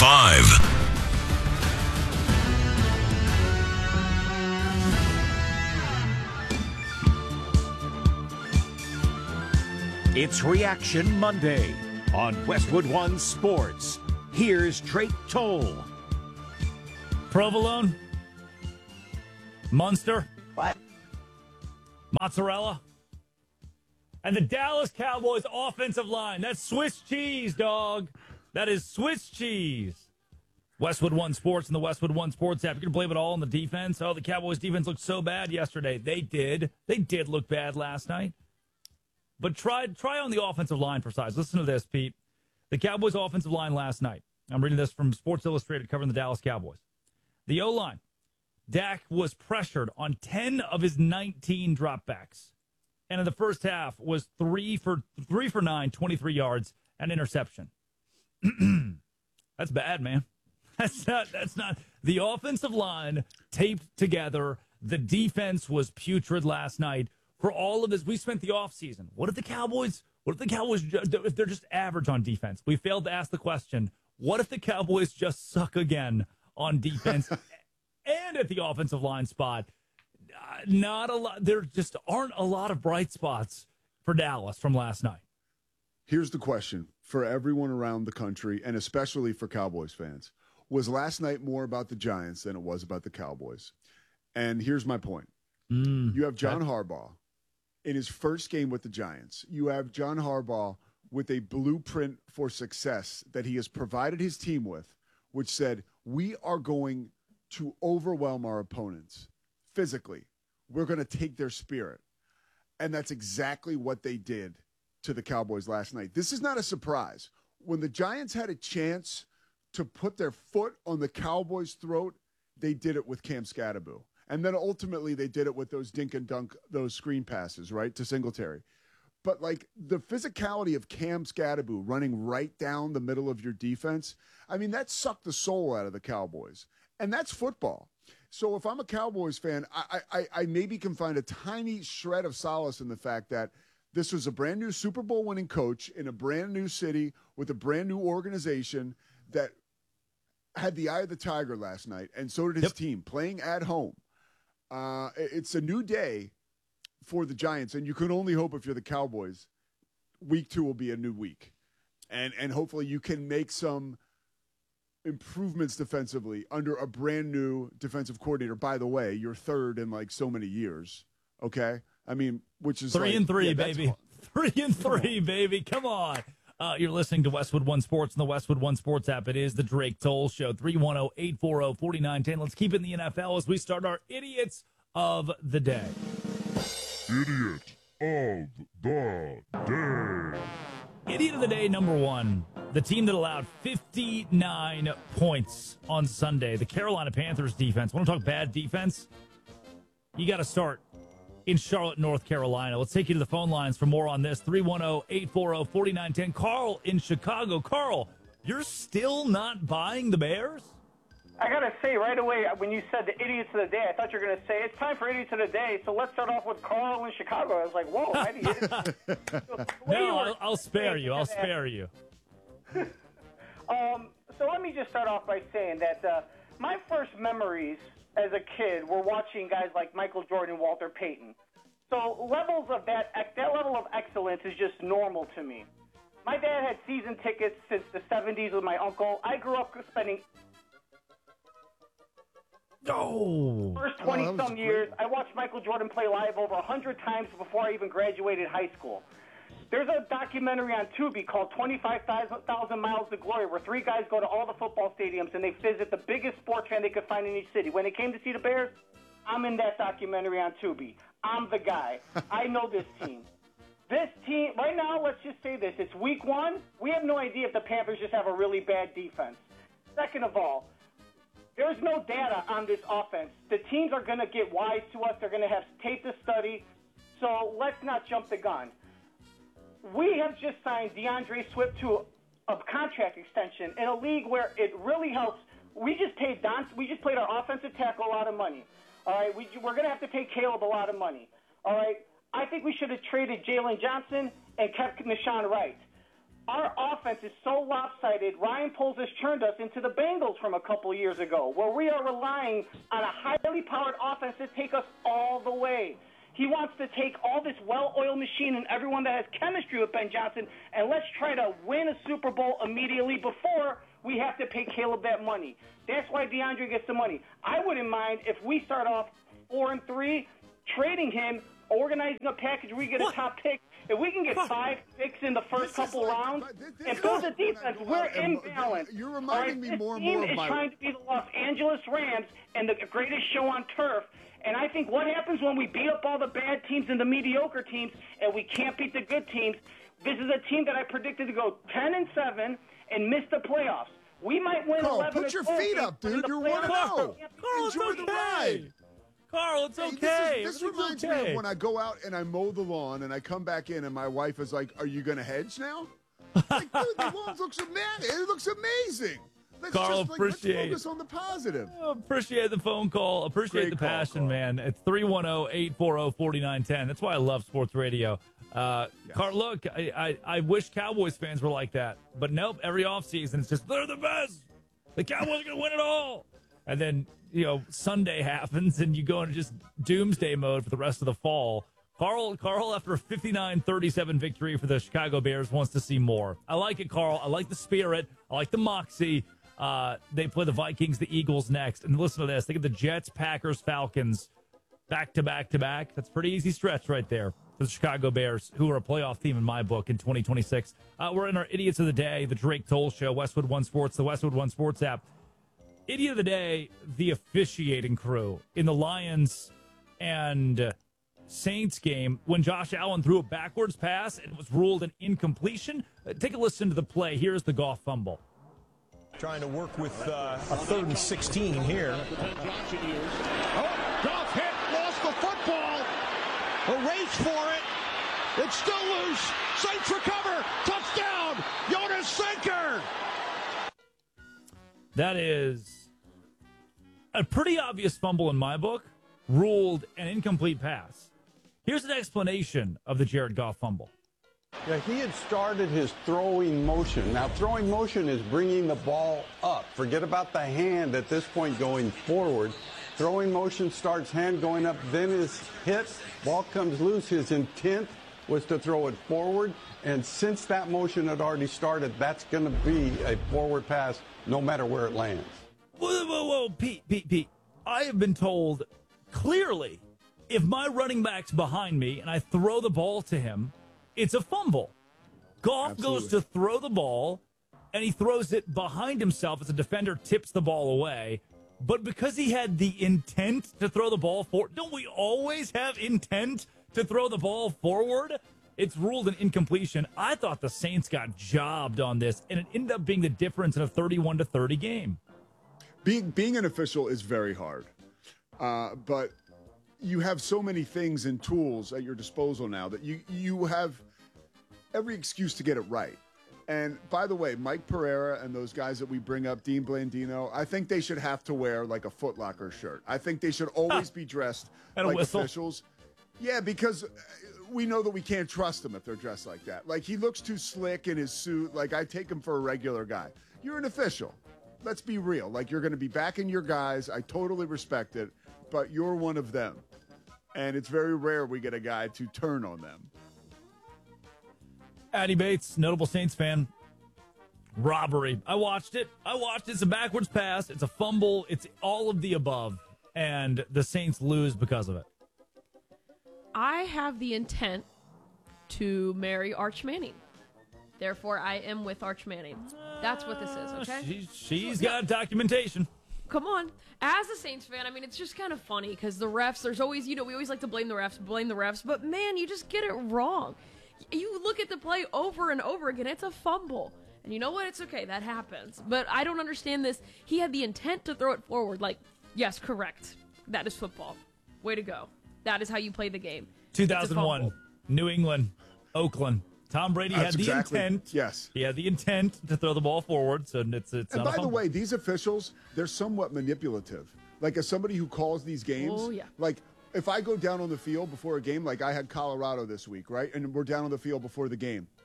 105. It's Reaction Monday on Westwood One Sports. Here's Drake Toll. Provolone? Munster? What? Mozzarella? And the Dallas Cowboys offensive line. That's Swiss cheese, dog. That is Swiss cheese. Westwood One Sports and the Westwood One Sports app. You can blame it all on the defense. Oh, the Cowboys defense looked so bad yesterday. They did. They did look bad last night. But try on the offensive line for size. Listen to this, Pete. The Cowboys offensive line last night. I'm reading this from Sports Illustrated covering the Dallas Cowboys. The O-line. Dak was pressured on 10 of his 19 dropbacks. And in the first half was 3 for 9, 23 yards, and interception. That's bad, man. That's not. The offensive line taped together. The defense was putrid last night. For all of this, we spent the offseason. What if the Cowboys, if they're just average on defense? We failed to ask the question, what if the Cowboys just suck again on defense and at the offensive line spot? Not a lot. There just aren't a lot of bright spots for Dallas from last night. Here's the question for everyone around the country, and especially for Cowboys fans. Was last night more about the Giants than it was about the Cowboys? And here's my point. You have John Harbaugh in his first game with the Giants. You have John Harbaugh with a blueprint for success that he has provided his team with, which said, we are going to overwhelm our opponents physically. We're going to take their spirit. And that's exactly what they did to the Cowboys last night. This is not a surprise. When the Giants had a chance to put their foot on the Cowboys' throat, they did it with Cam Skattebo. And then ultimately they did it with those dink and dunk, those screen passes, right, to Singletary. But, like, the physicality of Cam Skattebo running right down the middle of your defense, I mean, that sucked the soul out of the Cowboys. And that's football. So if I'm a Cowboys fan, I maybe can find a tiny shred of solace in the fact that this was a brand-new Super Bowl winning coach in a brand-new city with a brand-new organization that had the eye of the tiger last night, and so did his team, playing at home. It's a new day for the Giants, and you can only hope if you're the Cowboys, week 2 will be a new week. And hopefully you can make some improvements defensively under a brand-new defensive coordinator. By the way, you're third in, like, so many years, okay? I mean, which is 3 and 3, baby. 3 and 3, baby. Come on. You're listening to Westwood One Sports and the Westwood One Sports app. It is the Drake Toll Show, 310-840-4910. Let's keep it in the NFL as we start our Idiots of the Day. Idiot of the Day. Idiot of the Day number 1, the team that allowed 59 points on Sunday, the Carolina Panthers defense. Want to talk bad defense? You got to start in Charlotte, North Carolina. Let's take you to the phone lines for more on this. 310-840-4910. Carl in Chicago. Carl, you're still not buying the Bears? I got to say right away, when you said the idiots of the day, I thought you were going to say, it's time for idiots of the day, so let's start off with Carl in Chicago. I was like, whoa, I No, I'll spare you. I'll spare you. So let me just start off by saying that my first memories as a kid were watching guys like Michael Jordan, Walter Payton. So levels of that level of excellence is just normal to me. My dad had season tickets since the 70s with my uncle. I grew up spending first 20-some years. I watched Michael Jordan play live over 100 times before I even graduated high school. There's a documentary on Tubi called 25,000 Miles to Glory where 3 guys go to all the football stadiums and they visit the biggest sports fan they could find in each city. When they came to see the Bears, I'm in that documentary on Tubi. I'm the guy. I know this team. This team, right now, let's just say this. It's week 1. We have no idea if the Panthers just have a really bad defense. Second of all, there's no data on this offense. The teams are going to get wise to us. They're going to have tape to study. So let's not jump the gun. We have just signed DeAndre Swift to a contract extension in a league where it really helps. We just paid our offensive tackle a lot of money. All right, we're going to have to pay Caleb a lot of money. All right, I think we should have traded Jalen Johnson and kept Nashawn Wright. our offense is so lopsided. Ryan Poles has turned us into the Bengals from a couple years ago, where we are relying on a highly powered offense to take us all the way. He wants to take all this well-oiled machine and everyone that has chemistry with Ben Johnson, and let's try to win a Super Bowl immediately before we have to pay Caleb that money. That's why DeAndre gets the money. I wouldn't mind if we start off 4-3, trading him, organizing a package where we get a top pick. If we can get 5 picks in the first couple rounds and build a defense, we're imbalanced. You're reminding me more and more more of my... This team is trying to be the Los Angeles Rams and the greatest show on turf. And I think what happens when we beat up all the bad teams and the mediocre teams and we can't beat the good teams, this is a team that I predicted to go 10-7 and miss the playoffs. We might win 11. Put your feet up, dude. You're 1-0. Carl, Enjoy the ride. Carl, it's okay. This reminds me of when I go out and I mow the lawn and I come back in and my wife is like, "Are you going to hedge now?" Like, dude, the lawn looks amazing. It looks amazing. Carl, let's focus on the positive. Appreciate the phone call. Appreciate the passion, man. It's 310-840-4910. That's why I love sports radio. Yes. Carl, look, I wish Cowboys fans were like that. But nope, every offseason it's just, they're the best. The Cowboys are going to win it all. And then, Sunday happens and you go into just doomsday mode for the rest of the fall. Carl, after a 59-37 victory for the Chicago Bears, wants to see more. I like it, Carl. I like the spirit. I like the moxie. They play the Vikings, the Eagles next. And listen to this. They get the Jets, Packers, Falcons back to back to back. That's a pretty easy stretch right there for the Chicago Bears, who are a playoff team in my book in 2026. We're in our Idiots of the Day, the Drake Toll Show, Westwood One Sports, the Westwood One Sports app. Idiot of the Day, the officiating crew in the Lions and Saints game when Josh Allen threw a backwards pass and it was ruled an incompletion. Take a listen to the play. Here's the Goff fumble. Trying to work with a 3rd and 16 here. Goff hit, lost the football. A race for it. It's still loose. Saints recover. Touchdown. Jonas Sinker. That is a pretty obvious fumble in my book, ruled an incomplete pass. Here's an explanation of the Jared Goff fumble. Yeah, he had started his throwing motion. Now, throwing motion is bringing the ball up. Forget about the hand at this point going forward. Throwing motion starts hand going up, then is hit. Ball comes loose. His intent was to throw it forward. And since that motion had already started, that's going to be a forward pass no matter where it lands. Whoa, Pete. I have been told clearly if my running back's behind me and I throw the ball to him, it's a fumble. Goff goes to throw the ball, and he throws it behind himself as a defender tips the ball away. But because he had the intent to throw the ball forward, don't we always have intent to throw the ball forward? It's ruled an incompletion. I thought the Saints got jobbed on this, and it ended up being the difference in a 31-30 game. Being an official is very hard, but you have so many things and tools at your disposal now that you have every excuse to get it right. And by the way, Mike Pereira and those guys that we bring up, Dean Blandino, I think they should have to wear like a Foot Locker shirt. I think they should always be dressed like officials. Yeah, because we know that we can't trust them if they're dressed like that. Like, he looks too slick in his suit. Like, I take him for a regular guy. You're an official. Let's be real. Like, you're going to be backing your guys. I totally respect it, but you're one of them. And it's very rare we get a guy to turn on them. Addy Bates, notable Saints fan. Robbery. I watched it. It's a backwards pass. It's a fumble. It's all of the above. And the Saints lose because of it. I have the intent to marry Arch Manning. Therefore, I am with Arch Manning. That's what this is, okay? She's got documentation. Come on. As a Saints fan, I mean, it's just kind of funny because the refs, there's always, we always like to blame the refs, but man, you just get it wrong. You look at the play over and over again, it's a fumble. And you know what? It's okay, that happens. But I don't understand this. He had the intent to throw it forward. Like, yes, correct. That is football. Way to go. That is how you play the game. 2001, New England, Oakland. Tom Brady had the intent. Yes. He had the intent to throw the ball forward, so it's and not by the way, these officials, they're somewhat manipulative. Like, as somebody who calls these games, like, if I go down on the field before a game, like I had Colorado this week, right? And we're down on the field before the game.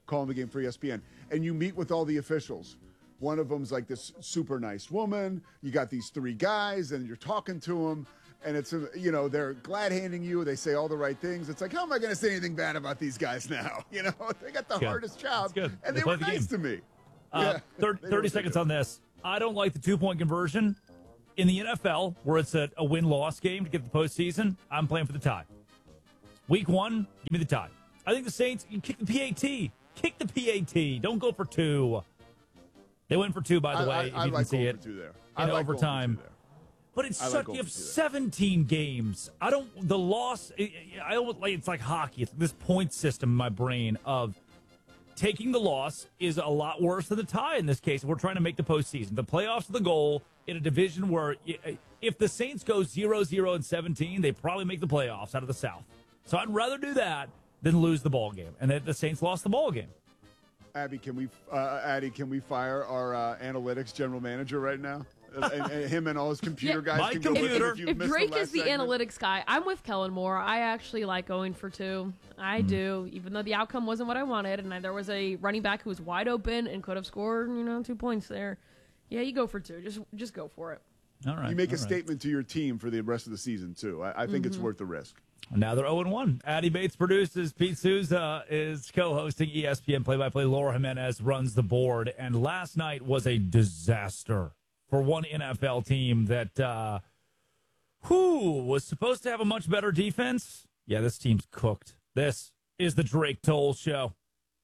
calling the game for ESPN, and you meet with all the officials. One of them's like this super nice woman. You got these 3 guys, and you're talking to them, and it's, they're glad-handing you. They say all the right things. It's like, how am I going to say anything bad about these guys now? They got the hardest job, and they were nice to me. 30 seconds on this. I don't like the 2-point conversion. In the NFL, where it's a win-loss game to get the postseason, I'm playing for the tie. Week 1, give me the tie. I think the Saints, you kick the PAT. Kick the PAT. Don't go for 2. They went for 2, by the way, if you didn't see it. In overtime. But it's you have 17 games. The loss, it's like hockey. It's this point system in my brain of taking the loss is a lot worse than the tie in this case. We're trying to make the postseason. The playoffs are the goal in a division where if the Saints go 0-0-17, they probably make the playoffs out of the South. So I'd rather do that than lose the ball game. And the Saints lost the ball game. Addie, can we fire our analytics general manager right now? And him and all his computer guys. My can computer. Go if Drake is the analytics guy, I'm with Kellen Moore. I actually like going for 2. I do, even though the outcome wasn't what I wanted, and there was a running back who was wide open and could have scored, 2 points there. Yeah, you go for 2. Just go for it. All right. You make a statement to your team for the rest of the season too. I think it's worth the risk. Now they're 0-1. Addie Bates produces. Pete Souza is co-hosting ESPN play-by-play. Laura Jimenez runs the board. And last night was a disaster for one NFL team that was supposed to have a much better defense. Yeah, this team's cooked. This is the Drake Toll Show.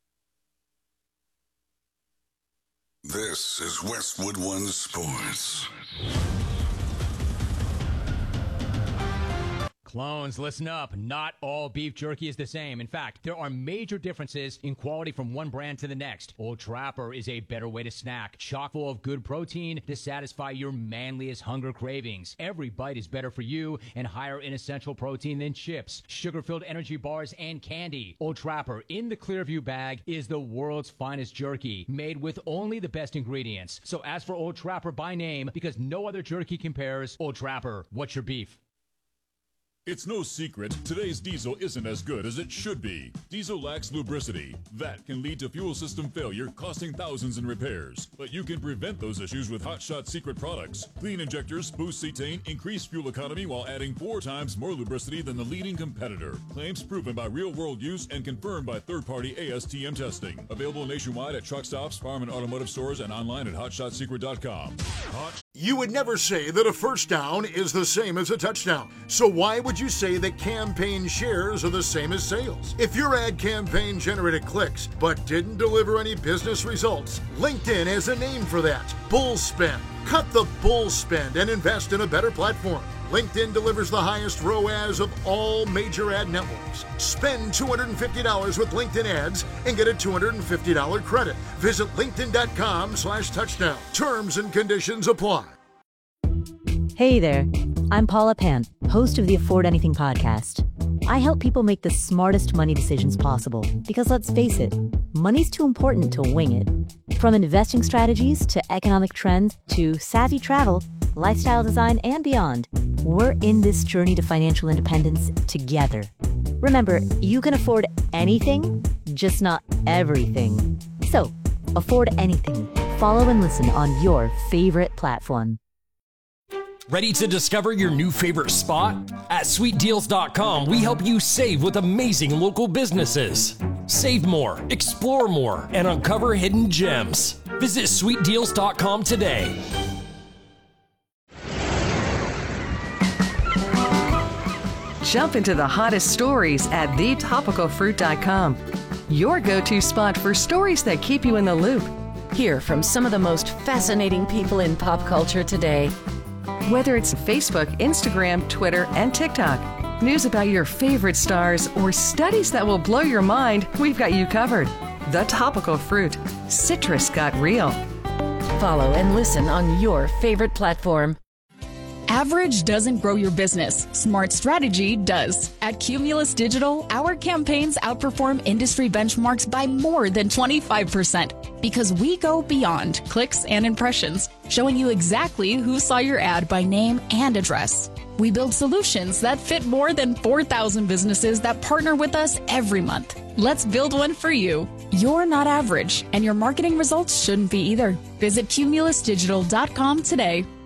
This is Westwood One Sports. Clones, listen up. Not all beef jerky is the same. In fact, there are major differences in quality from one brand to the next. Old Trapper is a better way to snack, chock full of good protein to satisfy your manliest hunger cravings. Every bite is better for you and higher in essential protein than chips, sugar-filled energy bars, and candy. Old Trapper in the Clearview bag is the world's finest jerky, made with only the best ingredients. So ask for Old Trapper by name because no other jerky compares. Old Trapper, what's your beef? It's no secret, today's diesel isn't as good as it should be. Diesel lacks lubricity. That can lead to fuel system failure, costing thousands in repairs. But you can prevent those issues with Hot Shot secret products. Clean injectors boost cetane, increase fuel economy while adding 4 times more lubricity than the leading competitor. Claims proven by real-world use and confirmed by third-party ASTM testing. Available nationwide at truck stops, farm and automotive stores, and online at hotshotsecret.com. You would never say that a first down is the same as a touchdown. So why would you say that campaign shares are the same as sales? If your ad campaign generated clicks but didn't deliver any business results, LinkedIn has a name for that: bull spend. Cut the bull spend and invest in a better platform. LinkedIn delivers the highest ROAS of all major ad networks. Spend $250 with LinkedIn ads and get a $250 credit. Visit linkedin.com/touchdown. Terms and conditions apply. Hey there, I'm Paula Pant, host of the Afford Anything podcast. I help people make the smartest money decisions possible because, let's face it, money's too important to wing it. From investing strategies to economic trends to savvy travel, lifestyle design, and beyond, we're in this journey to financial independence together. Remember, you can afford anything, just not everything. So, afford anything. Follow and listen on your favorite platform. Ready to discover your new favorite spot? At SweetDeals.com, we help you save with amazing local businesses. Save more, explore more, and uncover hidden gems. Visit SweetDeals.com today. Jump into the hottest stories at thetopicalfruit.com. Your go-to spot for stories that keep you in the loop. Hear from some of the most fascinating people in pop culture today. Whether it's Facebook, Instagram, Twitter, and TikTok, news about your favorite stars, or studies that will blow your mind, we've got you covered. The Topical Fruit. Citrus got real. Follow and listen on your favorite platform. Average doesn't grow your business. Smart strategy does. At Cumulus Digital, our campaigns outperform industry benchmarks by more than 25% because we go beyond clicks and impressions, showing you exactly who saw your ad by name and address. We build solutions that fit more than 4,000 businesses that partner with us every month. Let's build one for you. You're not average, and your marketing results shouldn't be either. Visit cumulusdigital.com today.